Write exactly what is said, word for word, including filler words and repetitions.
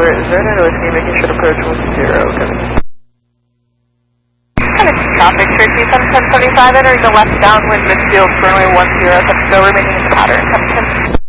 Stewart, is there any whiskey making sure approach one zero, okay. Kind of traffic, Tracy, seven ten seventy-five, entering the left downwind midfield, runway one zero, go remaining in the pattern, ten ten.